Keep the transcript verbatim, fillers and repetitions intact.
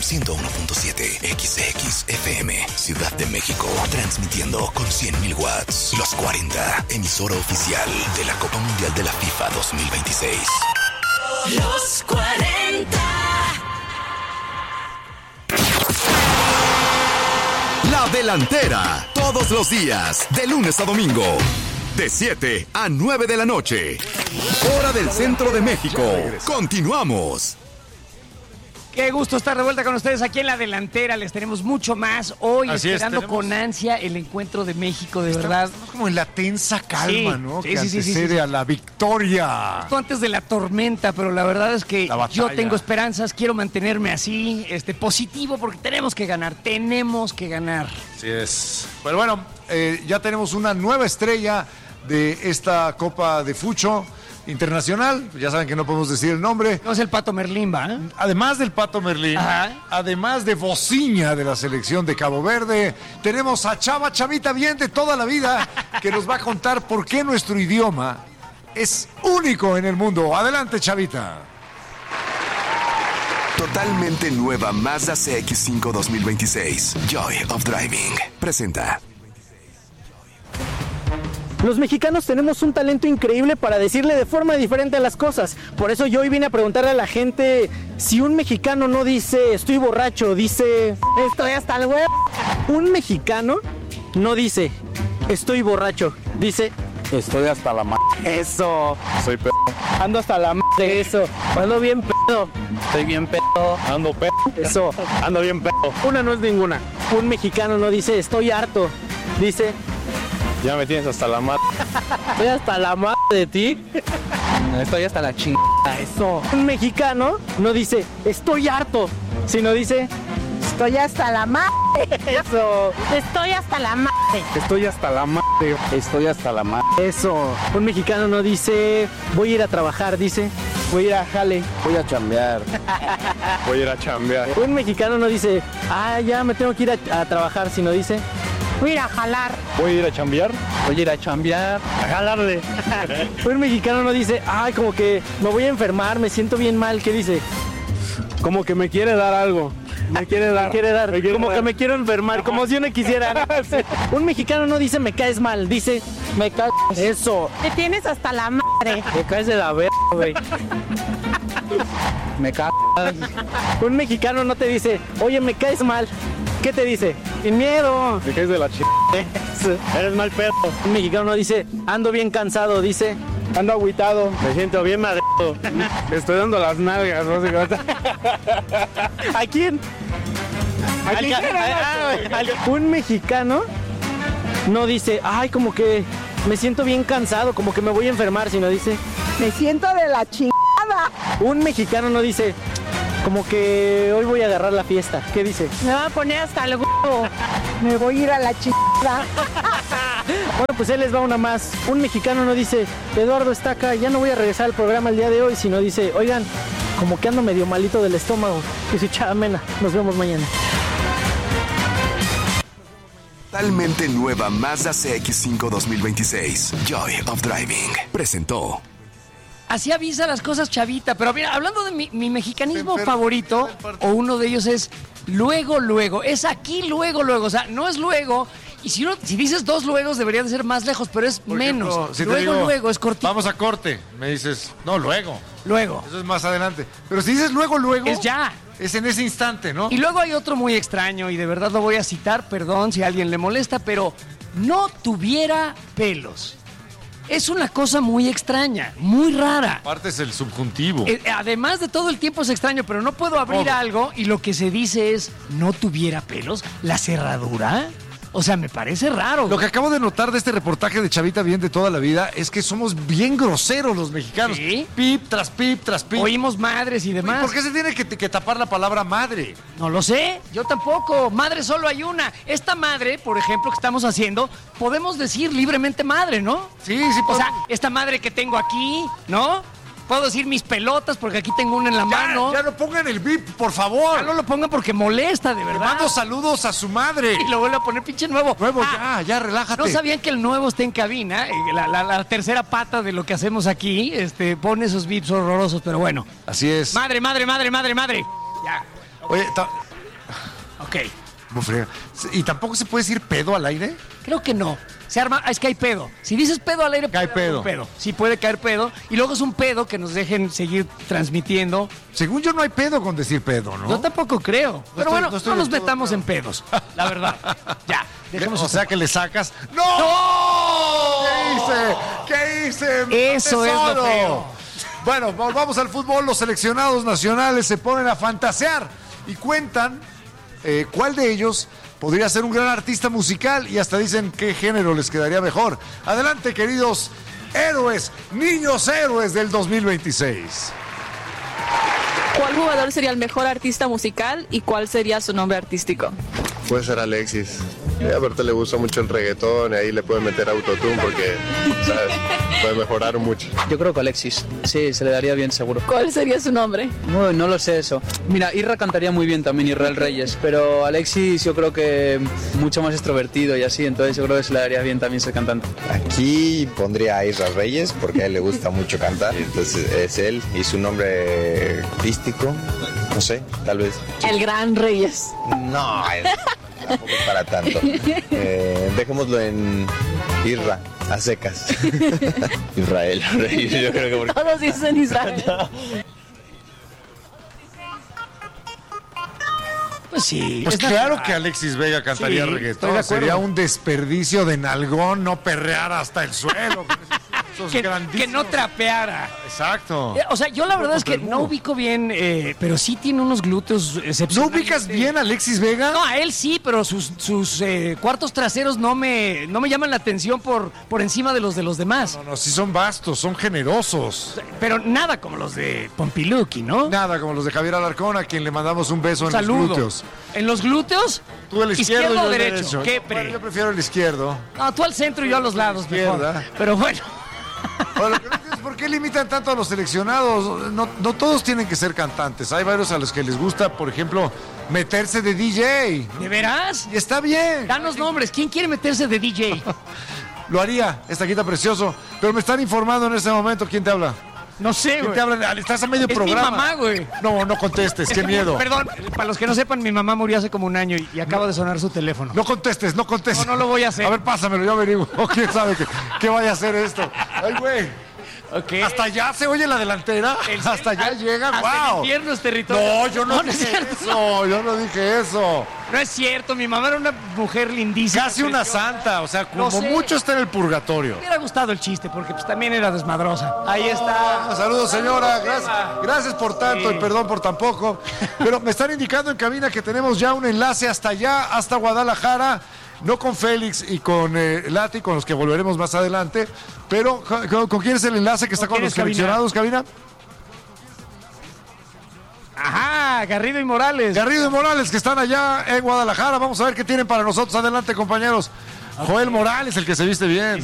ciento uno punto siete X X F M, Ciudad de México, transmitiendo con cien mil watts. Los cuarenta, emisora oficial de la Copa Mundial de la FIFA dos mil veintiséis. Los cuarenta. La Delantera, todos los días, de lunes a domingo, de siete a nueve de la noche, hora del centro de México. Continuamos. Qué gusto estar de vuelta con ustedes aquí en La Delantera. Les tenemos mucho más hoy, Así esperando es, tenemos... con ansia el encuentro de México, de estamos, verdad. Estamos como en la tensa calma, sí, ¿no? Sí, que sí, sí, antecede sí, sí. a la victoria. Justo antes de la tormenta, pero la verdad es que yo tengo esperanzas, quiero mantenerme así, este, positivo, porque tenemos que ganar, tenemos que ganar. Así es. Pero bueno, eh, ya tenemos una nueva estrella de esta Copa de Fucho internacional. Ya saben que no podemos decir el nombre. No es el Pato Merlín, ¿va? Además del Pato Merlín, Ajá. además de Bociña de la selección de Cabo Verde, tenemos a Chava Chavita bien de toda la vida, que nos va a contar por qué nuestro idioma es único en el mundo. Adelante, Chavita. Totalmente nueva Mazda C X cinco dos mil veintiséis. Joy of Driving presenta. Los mexicanos tenemos un talento increíble para decirle de forma diferente a las cosas. Por eso yo hoy vine a preguntarle a la gente si un mexicano no dice estoy borracho, dice estoy hasta el huevo. Un mexicano no dice estoy borracho, dice estoy hasta la madre. Eso. Soy pedo. Ando hasta la madre. Eso. Ando bien pedo. Estoy bien pedo. Ando pedo. Eso. Ando bien pedo. Una no es ninguna. Un mexicano no dice estoy harto, dice ya me tienes hasta la madre. estoy hasta la madre de ti. Estoy hasta la chingada. Eso. Un mexicano no dice estoy harto, sino dice estoy hasta la madre. Eso. Estoy hasta la madre. Estoy hasta la madre. Estoy hasta la madre. Eso. Un mexicano no dice voy a ir a trabajar, dice voy a ir a jale. Voy a chambear. Voy a ir a chambear. Un mexicano no dice ah, ya me tengo que ir a, a trabajar, sino dice voy a ir a jalar. Voy a ir a chambear. Voy a ir a chambear. A jalarle. Un mexicano no dice ay, como que me voy a enfermar, me siento bien mal. ¿Qué dice? Como que me quiere dar algo. Me quiere dar. Me quiere dar. Me quiere como dar. que me quiero enfermar, como si uno quisiera. Sí. Un mexicano no dice me caes mal, dice me caes. Eso. Te tienes hasta la madre. Me caes de la verga, güey. Me cagas. Un mexicano no te dice oye, me caes mal. ¿Qué te dice? Sin miedo. Me caes de la chingada. Eres mal pedo. Un mexicano no dice ando bien cansado, dice ando agüitado. Me siento bien madreado. Le estoy dando las nalgas. No sé qué. ¿A quién? ¿A quién? Al, al, al, un mexicano no dice ay, como que me siento bien cansado, como que me voy a enfermar, sino dice me siento de la chingada. Un mexicano no dice como que hoy voy a agarrar la fiesta. ¿Qué dice? Me va a poner hasta el huevo. Me voy a ir a la chingada. Bueno, pues él les va una más. Un mexicano no dice Eduardo está acá, ya no voy a regresar al programa el día de hoy, sino dice oigan, como que ando medio malito del estómago. Que soy Chava Mena. Nos vemos mañana. Totalmente nueva Mazda C X cinco dos mil veintiséis. Joy of Driving presentó. Así avisa las cosas, Chavita. Pero mira, hablando de mi, mi mexicanismo favorito, o uno de ellos es luego, luego. Es aquí, luego, luego. O sea, no es luego. Y si, uno, si dices dos luegos, debería de ser más lejos, pero es Por menos. ejemplo, si te luego, digo, luego, es cortito. Vamos a corte. Me dices, no, luego. Luego. Eso es más adelante. Pero si dices luego, luego. Es ya. Es en ese instante, ¿no? Y luego hay otro muy extraño, y de verdad lo voy a citar, perdón si a alguien le molesta, pero no tuviera pelos. Es una cosa muy extraña, muy rara. Aparte es el subjuntivo. Eh, además de todo el tiempo es extraño, pero no puedo abrir Todo. algo y lo que se dice es, no tuviera pelos, la cerradura. O sea, me parece raro. Lo que acabo de notar de este reportaje de Chavita bien de toda la vida es que somos bien groseros los mexicanos. ¿Sí? Pip tras pip tras pip. Oímos madres y demás. ¿Por qué se tiene que, que tapar la palabra madre? No lo sé, yo tampoco. Madre solo hay una. Esta madre, por ejemplo, que estamos haciendo, podemos decir libremente madre, ¿no? Sí, sí. O sea, esta madre que tengo aquí, ¿no? Puedo decir mis pelotas porque aquí tengo una en la ya, mano. ya no pongan el bip, por favor. Ya no lo pongan porque molesta, de Le verdad. mando saludos a su madre. Y lo vuelvo a poner pinche nuevo. Nuevo, Ah, ya, ya, relájate. ¿no sabían que el nuevo está en cabina? Eh, La, la- la tercera pata de lo que hacemos aquí, este, pone esos bips horrorosos, pero bueno. Así es. Madre, madre, madre, madre, madre. Ya. Oye, ta- Ok. Muy fría. ¿Y tampoco se puede decir pedo al aire? Creo que no. Se arma, es que hay pedo. Si dices pedo al aire, cae pedo. Un pedo. Sí puede caer pedo. Y luego es un pedo que nos dejen seguir transmitiendo. Según yo no hay pedo con decir pedo, ¿no? Yo tampoco creo. No Pero estoy, bueno, no, no nos metamos en pedos. La verdad. Ya. Dejemos o sea que le sacas. ¡No! ¡No! ¿Qué hice? ¿Qué hice? Eso es lo feo. Bueno, volvamos al fútbol. Los seleccionados nacionales se ponen a fantasear y cuentan eh, cuál de ellos podría ser un gran artista musical y hasta dicen qué género les quedaría mejor. Adelante, queridos héroes, niños héroes del dos mil veintiséis. ¿Cuál jugador sería el mejor artista musical y cuál sería su nombre artístico? Puede ser Alexis. Y aparte le gusta mucho el reggaetón y ahí le puede meter autotune porque, ¿sabes? Puede mejorar mucho. Yo creo que Alexis. Sí, se le daría bien seguro. ¿Cuál sería su nombre? No, no lo sé eso. Mira, Irra cantaría muy bien también, Israel Reyes, pero Alexis yo creo que mucho más extrovertido y así, entonces yo creo que se le daría bien también ser cantante. Aquí pondría a Israel Reyes porque a él le gusta mucho cantar, entonces es él y su nombre artístico, no sé, tal vez. El Gran Reyes. No, es... tampoco es para tanto. Eh, dejémoslo en Irra, a secas. Israel. Yo creo que porque... Todos dicen Israel. Pues sí. Pues claro natural. Que Alexis Vega cantaría sí, reggaetón. Sería un desperdicio de nalgón no perrear hasta el suelo. Que, que no trapeara. Exacto. Eh, o sea, yo la verdad es que no ubico bien, eh, pero sí tiene unos glúteos excepcionales. ¿No ubicas bien a Alexis Vega? No, a él sí, pero sus, sus eh, cuartos traseros no me, no me llaman la atención por, por encima de los de los demás. No, no, sí son vastos, son generosos. Pero nada como los de Pompiluki, ¿no? Nada como los de Javier Alarcón, a quien le mandamos un beso un en saludo. Los glúteos. ¿En los glúteos? Tú el izquierdo, izquierdo o derecho. derecho. ¿Qué pre? Bueno, yo prefiero el izquierdo. No, tú al centro y yo a los lados, izquierda. Mejor. Pero bueno. Bueno, lo que no entiendo es por qué limitan tanto a los seleccionados. No, no todos tienen que ser cantantes. Hay varios a los que les gusta, por ejemplo, meterse de D J. ¿De veras? Y está bien. Danos nombres. ¿Quién quiere meterse de D J? Lo haría, esta quita precioso. Pero me están informando en este momento. ¿Quién te habla? No sé, güey. ¿Quién te habla? Estás a medio es programa. Mi mamá, güey. No, no contestes, qué miedo. Perdón, para los que no sepan, mi mamá murió hace como un año y, y acaba de sonar su teléfono. No contestes, no contestes. No, no lo voy a hacer. A ver, pásamelo, yo averiguo. ¿Quién sabe qué, qué vaya a hacer esto? Ay, güey. Okay. Hasta allá se oye la delantera. El, Hasta allá llega, hasta wow. El infierno es territorio. No, yo no, no dije no eso. Yo no dije eso. No es cierto, mi mamá era una mujer lindísima. Casi una santa, o sea, como mucho está en el purgatorio. Me hubiera gustado el chiste porque pues también era desmadrosa. Ahí está. Ah, saludos, señora. Gracias, gracias por tanto sí. Y perdón por tan poco. Pero me están indicando en cabina que tenemos ya un enlace hasta allá, hasta Guadalajara. No con Félix y con eh, Lati, con los que volveremos más adelante, pero ¿con, con quién es el enlace que está con, con los seleccionados, cabina? Ajá, Garrido y Morales. Garrido y Morales, que están allá en Guadalajara. Vamos a ver qué tienen para nosotros. Adelante, compañeros. Okay. Joel Morales, el que se viste bien.